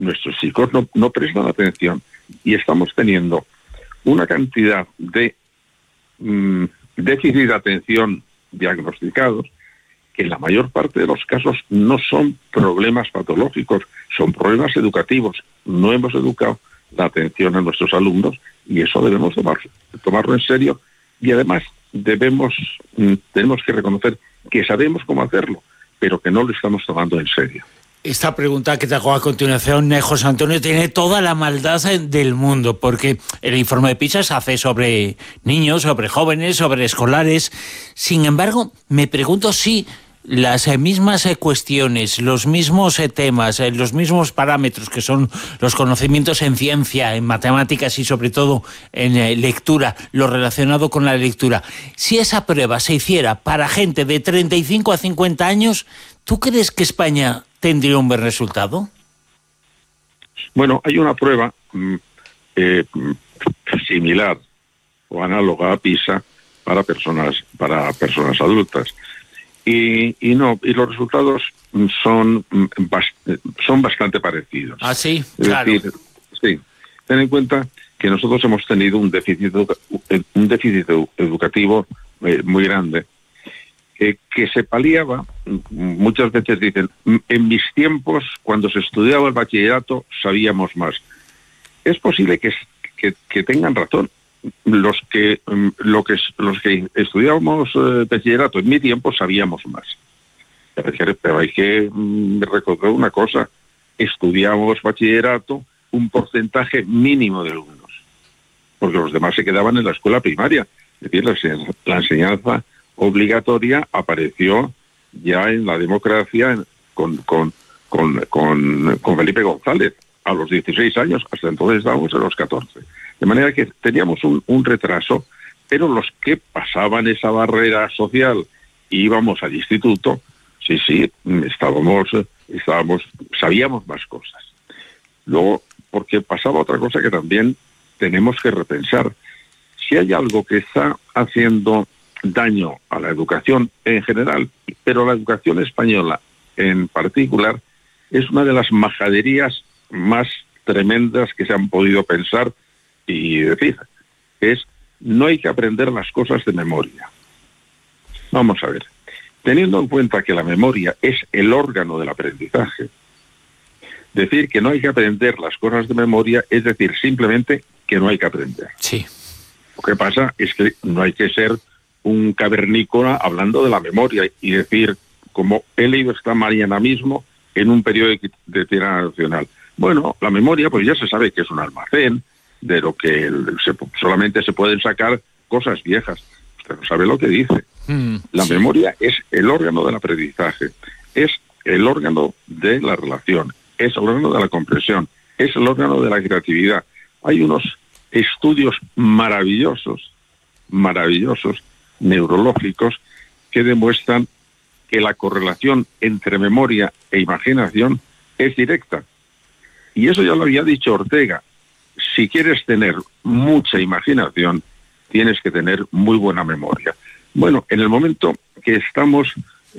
nuestros chicos no prestan atención y estamos teniendo una cantidad de déficit de atención diagnosticados que en la mayor parte de los casos no son problemas patológicos, son problemas educativos. No hemos educado la atención a nuestros alumnos y eso debemos tomarlo en serio, y además tenemos que reconocer que sabemos cómo hacerlo, pero que no lo estamos tomando en serio. Esta pregunta que te hago a continuación, José Antonio, tiene toda la maldad del mundo, porque el informe de PISA se hace sobre niños, sobre jóvenes, sobre escolares. Sin embargo, me pregunto si las mismas cuestiones, los mismos temas, los mismos parámetros que son los conocimientos en ciencia, en matemáticas y sobre todo en lectura, lo relacionado con la lectura, si esa prueba se hiciera para gente de 35 a 50 años, ¿tú crees que España tendría un buen resultado? Bueno, hay una prueba similar o análoga a PISA para personas adultas. Y los resultados son bastante parecidos. Ah, sí, es claro. Decir, sí, ten en cuenta que nosotros hemos tenido un déficit educativo muy grande, que se paliaba. Muchas veces dicen, en mis tiempos, cuando se estudiaba el bachillerato, sabíamos más. Es posible que tengan razón. Los que estudiábamos bachillerato en mi tiempo sabíamos más. Pero hay que recordar una cosa: estudiábamos bachillerato un porcentaje mínimo de alumnos, porque los demás se quedaban en la escuela primaria. Es decir, la enseñanza obligatoria apareció ya en la democracia con Felipe González a los 16 años. Hasta entonces estábamos en los 14. De manera que teníamos un retraso, pero los que pasaban esa barrera social y íbamos al instituto, sí, sabíamos más cosas. Luego, porque pasaba otra cosa que también tenemos que repensar. Si hay algo que está haciendo daño a la educación en general, pero la educación española en particular, es una de las majaderías más tremendas que se han podido pensar y decir, no hay que aprender las cosas de memoria. Vamos a ver, teniendo en cuenta que la memoria es el órgano del aprendizaje, decir que no hay que aprender las cosas de memoria es decir simplemente que no hay que aprender. Sí. Lo que pasa es que no hay que ser un cavernícola hablando de la memoria y decir, como he leído esta mañana mismo en un periódico de tirada nacional. Bueno, la memoria pues ya se sabe que es un almacén de lo que solamente se pueden sacar cosas viejas. Usted no sabe lo que dice. La memoria es el órgano del aprendizaje, es el órgano de la relación, es el órgano de la comprensión, es el órgano de la creatividad. Hay unos estudios maravillosos, neurológicos, que demuestran que la correlación entre memoria e imaginación es directa. Y eso ya lo había dicho Ortega. Si quieres tener mucha imaginación, tienes que tener muy buena memoria. Bueno, en el momento que estamos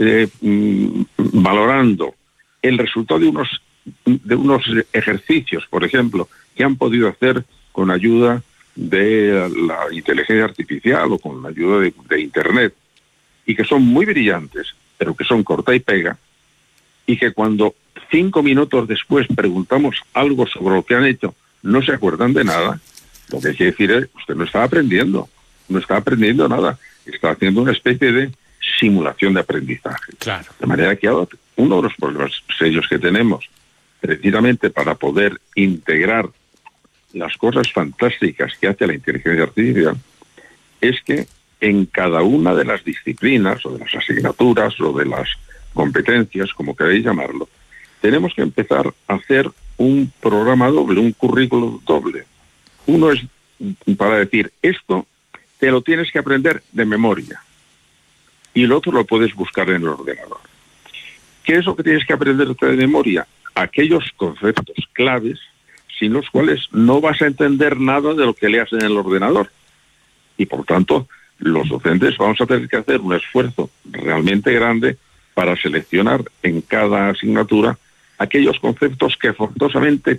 valorando el resultado de unos ejercicios, por ejemplo, que han podido hacer con ayuda de la inteligencia artificial o con la ayuda de Internet, y que son muy brillantes, pero que son corta y pega, y que cuando 5 minutos después preguntamos algo sobre lo que han hecho, no se acuerdan de nada, lo que quiere decir es, usted no está aprendiendo nada, está haciendo una especie de simulación de aprendizaje. Claro. De manera que uno de los problemas serios que tenemos, precisamente para poder integrar las cosas fantásticas que hace la inteligencia artificial, es que en cada una de las disciplinas, o de las asignaturas, o de las competencias, como queréis llamarlo, tenemos que empezar a hacer un programa doble, un currículum doble. Uno es para decir, esto te lo tienes que aprender de memoria, y el otro lo puedes buscar en el ordenador. ¿Qué es lo que tienes que aprender de memoria? Aquellos conceptos claves sin los cuales no vas a entender nada de lo que leas en el ordenador. Y por tanto, los docentes vamos a tener que hacer un esfuerzo realmente grande para seleccionar en cada asignatura aquellos conceptos que forzosamente